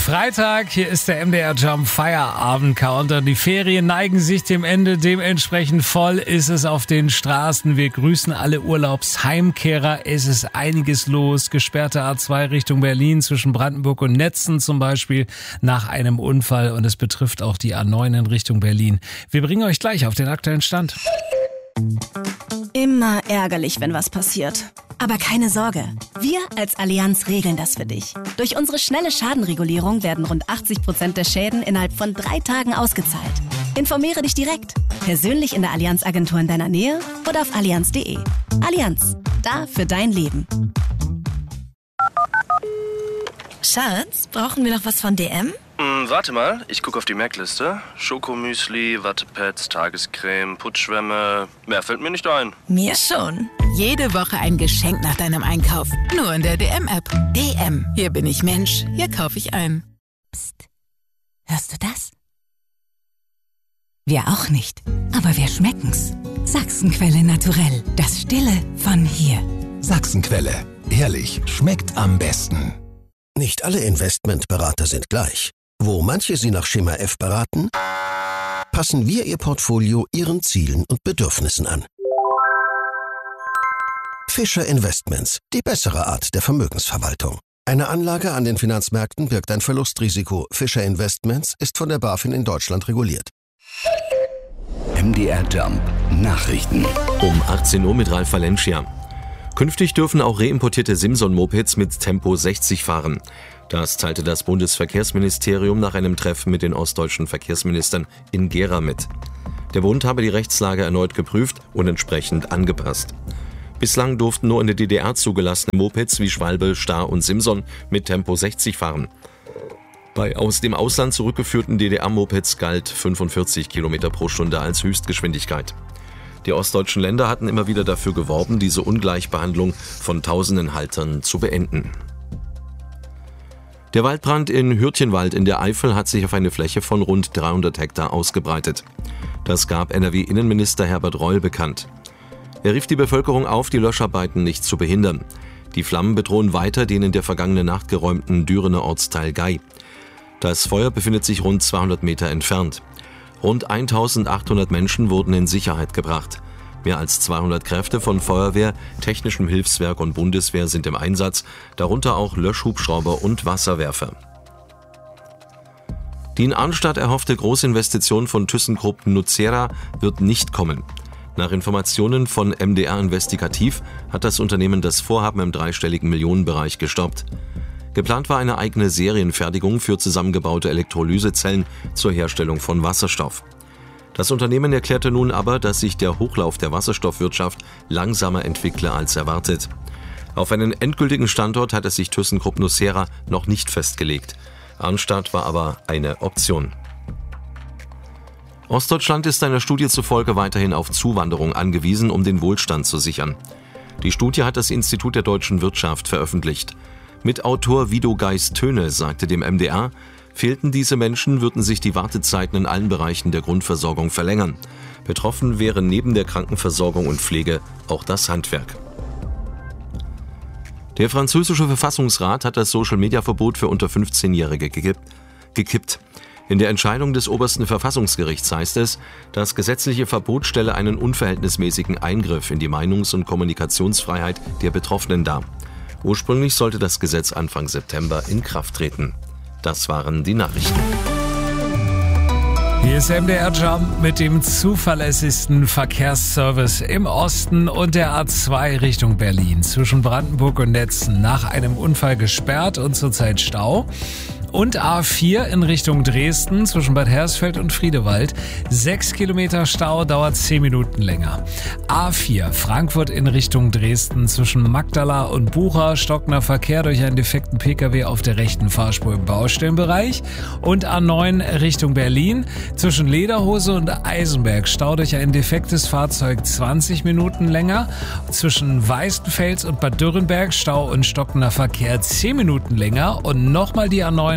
Freitag, hier ist der MDR Jump Feierabend Counter. Die Ferien neigen sich dem Ende, dementsprechend voll ist es auf den Straßen. Wir grüßen alle Urlaubsheimkehrer. Es ist einiges los. Gesperrte A2 Richtung Berlin zwischen Brandenburg und Netzen zum Beispiel nach einem Unfall. Und es betrifft auch die A9 in Richtung Berlin. Wir bringen euch gleich auf den aktuellen Stand. Immer ärgerlich, wenn was passiert. Aber keine Sorge, wir als Allianz regeln das für dich. Durch unsere schnelle Schadenregulierung werden rund 80% der Schäden innerhalb von 3 Tagen ausgezahlt. Informiere dich direkt, persönlich in der Allianz-Agentur in deiner Nähe oder auf allianz.de. Allianz, da für dein Leben. Schatz, brauchen wir noch was von DM? Warte mal, ich gucke auf die Merkliste. Schokomüsli, Wattepads, Tagescreme, Putzschwämme. Mehr fällt mir nicht ein. Mir schon. Jede Woche ein Geschenk nach deinem Einkauf. Nur in der DM-App. DM. Hier bin ich Mensch. Hier kaufe ich ein. Psst. Hörst du das? Wir auch nicht. Aber wir schmecken's. Sachsenquelle naturell. Das Stille von hier. Sachsenquelle. Ehrlich, schmeckt am besten. Nicht alle Investmentberater sind gleich. Wo manche Sie nach Schema F beraten, passen wir Ihr Portfolio Ihren Zielen und Bedürfnissen an. Fischer Investments, die bessere Art der Vermögensverwaltung. Eine Anlage an den Finanzmärkten birgt ein Verlustrisiko. Fischer Investments ist von der BaFin in Deutschland reguliert. MDR Jump Nachrichten. Um 18 Uhr mit Ralf Valencia. Künftig dürfen auch reimportierte Simson-Mopeds mit Tempo 60 fahren. Das teilte das Bundesverkehrsministerium nach einem Treffen mit den ostdeutschen Verkehrsministern in Gera mit. Der Bund habe die Rechtslage erneut geprüft und entsprechend angepasst. Bislang durften nur in der DDR zugelassene Mopeds wie Schwalbe, Star und Simson mit Tempo 60 fahren. Bei aus dem Ausland zurückgeführten DDR-Mopeds galt 45 km pro Stunde als Höchstgeschwindigkeit. Die ostdeutschen Länder hatten immer wieder dafür geworben, diese Ungleichbehandlung von tausenden Haltern zu beenden. Der Waldbrand in Hürtchenwald in der Eifel hat sich auf eine Fläche von rund 300 Hektar ausgebreitet. Das gab NRW-Innenminister Herbert Reul bekannt. Er rief die Bevölkerung auf, die Löscharbeiten nicht zu behindern. Die Flammen bedrohen weiter den in der vergangenen Nacht geräumten Dürener Ortsteil Gei. Das Feuer befindet sich rund 200 Meter entfernt. Rund 1800 Menschen wurden in Sicherheit gebracht. Mehr als 200 Kräfte von Feuerwehr, Technischem Hilfswerk und Bundeswehr sind im Einsatz, darunter auch Löschhubschrauber und Wasserwerfer. Die in Arnstadt erhoffte Großinvestition von ThyssenKrupp Nucera wird nicht kommen. Nach Informationen von MDR Investigativ hat das Unternehmen das Vorhaben im dreistelligen Millionenbereich gestoppt. Geplant war eine eigene Serienfertigung für zusammengebaute Elektrolysezellen zur Herstellung von Wasserstoff. Das Unternehmen erklärte nun aber, dass sich der Hochlauf der Wasserstoffwirtschaft langsamer entwickle als erwartet. Auf einen endgültigen Standort hatte sich ThyssenKrupp Nucera noch nicht festgelegt. Arnstadt war aber eine Option. Ostdeutschland ist einer Studie zufolge weiterhin auf Zuwanderung angewiesen, um den Wohlstand zu sichern. Die Studie hat das Institut der deutschen Wirtschaft veröffentlicht. Mitautor Wido Geist-Töne sagte dem MDR, fehlten diese Menschen, würden sich die Wartezeiten in allen Bereichen der Grundversorgung verlängern. Betroffen wäre neben der Krankenversorgung und Pflege auch das Handwerk. Der französische Verfassungsrat hat das Social-Media-Verbot für unter 15-Jährige gekippt. In der Entscheidung des obersten Verfassungsgerichts heißt es, das gesetzliche Verbot stelle einen unverhältnismäßigen Eingriff in die Meinungs- und Kommunikationsfreiheit der Betroffenen dar. Ursprünglich sollte das Gesetz Anfang September in Kraft treten. Das waren die Nachrichten. Hier ist MDR Jump mit dem zuverlässigsten Verkehrsservice im Osten und der A2 Richtung Berlin. Zwischen Brandenburg und Netzen nach einem Unfall gesperrt und zurzeit Stau. Und A4 in Richtung Dresden zwischen Bad Hersfeld und Friedewald. 6 Kilometer Stau, dauert 10 Minuten länger. A4 Frankfurt in Richtung Dresden zwischen Magdala und Bucha. Stockender Verkehr durch einen defekten Pkw auf der rechten Fahrspur im Baustellenbereich. Und A9 Richtung Berlin zwischen Lederhose und Eisenberg. Stau durch ein defektes Fahrzeug 20 Minuten länger. Zwischen Weißenfels und Bad Dürrenberg Stau und stockender Verkehr 10 Minuten länger. Und nochmal die A9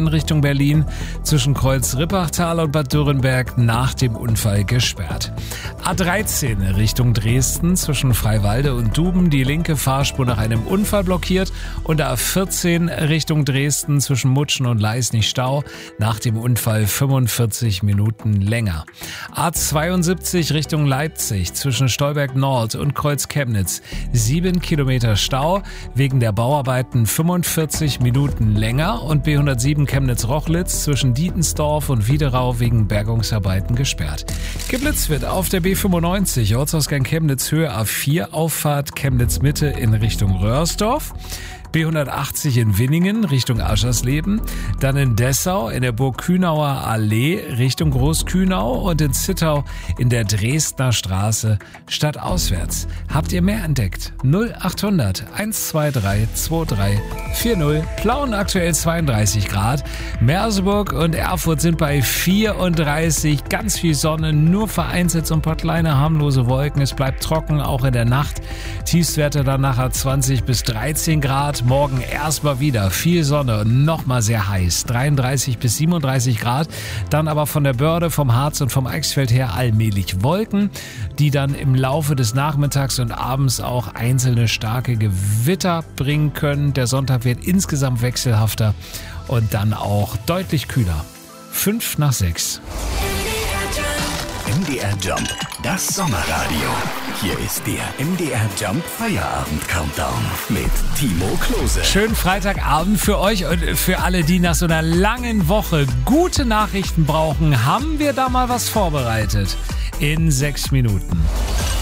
in Richtung Berlin zwischen Kreuz-Rippachtal und Bad Dürrenberg nach dem Unfall gesperrt. A13 Richtung Dresden zwischen Freiwalde und Duben die linke Fahrspur nach einem Unfall blockiert und A14 Richtung Dresden zwischen Mutschen und Leisnig Stau nach dem Unfall 45 Minuten länger. A72 Richtung Leipzig zwischen Stolberg Nord und Kreuz Chemnitz 7 Kilometer Stau, wegen der Bauarbeiten 45 Minuten länger und B107 Chemnitz-Rochlitz zwischen Dietensdorf und Wiederau wegen Bergungsarbeiten gesperrt. Geblitzt wird auf der B95 Ortsausgang Chemnitz Höhe A4 Auffahrt Chemnitz Mitte in Richtung Röhrsdorf. B180 in Winningen Richtung Aschersleben, dann in Dessau in der Burg-Kühnauer Allee Richtung Groß-Kühnau und in Zittau in der Dresdner Straße stadtauswärts. Habt ihr mehr entdeckt? 0800 123 2340. Plauen aktuell 32 Grad. Merseburg und Erfurt sind bei 34. Ganz viel Sonne, nur vereinzelt so ein paar kleine harmlose Wolken. Es bleibt trocken, auch in der Nacht. Tiefstwerte dann nachher 20 bis 13 Grad. Morgen erstmal wieder viel Sonne und nochmal sehr heiß. 33 bis 37 Grad. Dann aber von der Börde, vom Harz und vom Eichsfeld her allmählich Wolken, die dann im Laufe des Nachmittags und abends auch einzelne starke Gewitter bringen können. Der Sonntag wird insgesamt wechselhafter und dann auch deutlich kühler. 5 nach 6. MDR Jump, das Sommerradio. Hier ist der MDR Jump Feierabend Countdown mit Timo Klose. Schönen Freitagabend für euch und für alle, die nach so einer langen Woche gute Nachrichten brauchen, haben wir da mal was vorbereitet. In 6 Minuten.